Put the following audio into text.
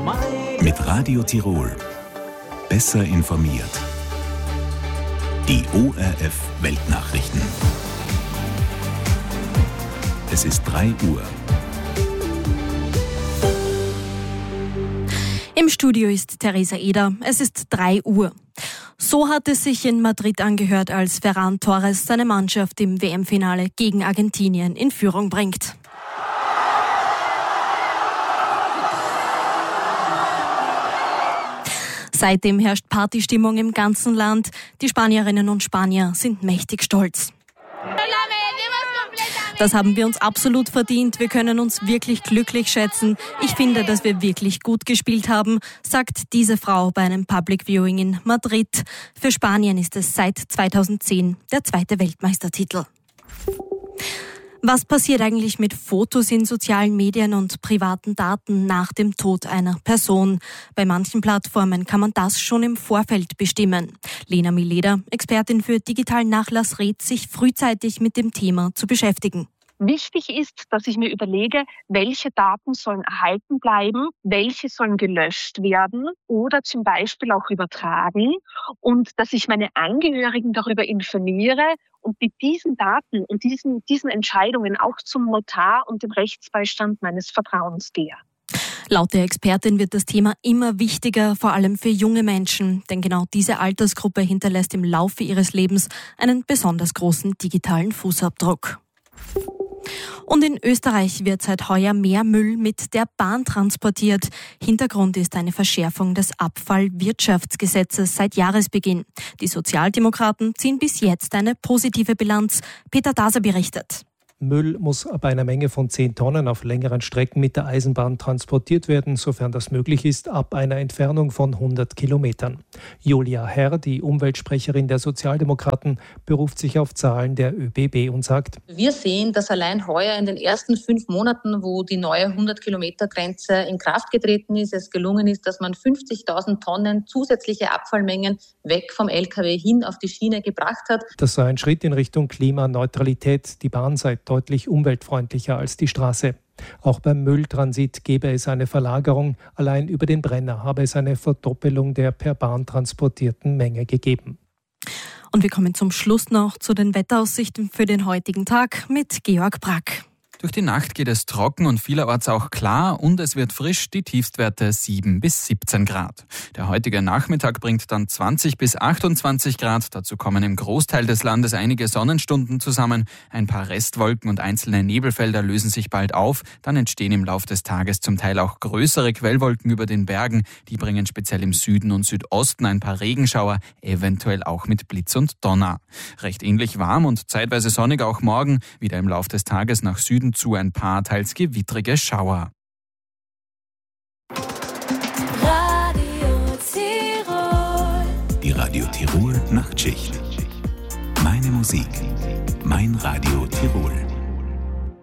Mit Radio Tirol. Besser informiert. Die ORF Weltnachrichten. Es ist 3 Uhr. Im Studio ist Theresa Eder. Es ist 3 Uhr. So hat es sich in Madrid angehört, als Ferran Torres seine Mannschaft im WM-Finale gegen Argentinien in Führung bringt. Seitdem herrscht Partystimmung im ganzen Land. Die Spanierinnen und Spanier sind mächtig stolz. Das haben wir uns absolut verdient. Wir können uns wirklich glücklich schätzen. Ich finde, dass wir wirklich gut gespielt haben, sagt diese Frau bei einem Public Viewing in Madrid. Für Spanien ist es seit 2010 der 2. Weltmeistertitel. Was passiert eigentlich mit Fotos in sozialen Medien und privaten Daten nach dem Tod einer Person? Bei manchen Plattformen kann man das schon im Vorfeld bestimmen. Lena Mileder, Expertin für digitalen Nachlass, rät, sich frühzeitig mit dem Thema zu beschäftigen. Wichtig ist, dass ich mir überlege, welche Daten sollen erhalten bleiben, welche sollen gelöscht werden oder zum Beispiel auch übertragen und dass ich meine Angehörigen darüber informiere und mit diesen Daten und diesen Entscheidungen auch zum Notar und dem Rechtsbeistand meines Vertrauens gehe. Laut der Expertin wird das Thema immer wichtiger, vor allem für junge Menschen, denn genau diese Altersgruppe hinterlässt im Laufe ihres Lebens einen besonders großen digitalen Fußabdruck. Und in Österreich wird seit heuer mehr Müll mit der Bahn transportiert. Hintergrund ist eine Verschärfung des Abfallwirtschaftsgesetzes seit Jahresbeginn. Die Sozialdemokraten ziehen bis jetzt eine positive Bilanz. Peter Daser berichtet. Müll muss ab einer Menge von 10 Tonnen auf längeren Strecken mit der Eisenbahn transportiert werden, sofern das möglich ist, ab einer Entfernung von 100 Kilometern. Julia Herr, die Umweltsprecherin der Sozialdemokraten, beruft sich auf Zahlen der ÖBB und sagt: Wir sehen, dass allein heuer in den ersten 5 Monaten, wo die neue 100-Kilometer-Grenze in Kraft getreten ist, es gelungen ist, dass man 50.000 Tonnen zusätzliche Abfallmengen weg vom LKW hin auf die Schiene gebracht hat. Das sei ein Schritt in Richtung Klimaneutralität. Die Bahn sei deutlich umweltfreundlicher als die Straße. Auch beim Mülltransit gäbe es eine Verlagerung. Allein über den Brenner habe es eine Verdoppelung der per Bahn transportierten Menge gegeben. Und wir kommen zum Schluss noch zu den Wetteraussichten für den heutigen Tag mit Georg Brack. Durch die Nacht geht es trocken und vielerorts auch klar und es wird frisch, die Tiefstwerte 7 bis 17 Grad. Der heutige Nachmittag bringt dann 20 bis 28 Grad. Dazu kommen im Großteil des Landes einige Sonnenstunden zusammen. Ein paar Restwolken und einzelne Nebelfelder lösen sich bald auf. Dann entstehen im Lauf des Tages zum Teil auch größere Quellwolken über den Bergen. Die bringen speziell im Süden und Südosten ein paar Regenschauer, eventuell auch mit Blitz und Donner. Recht ähnlich warm und zeitweise sonnig auch morgen. Wieder im Lauf des Tages nach Süden zu ein paar teils gewittrige Schauer. Radio Tirol. Die Radio Tirol Nachtschicht. Meine Musik, mein Radio Tirol.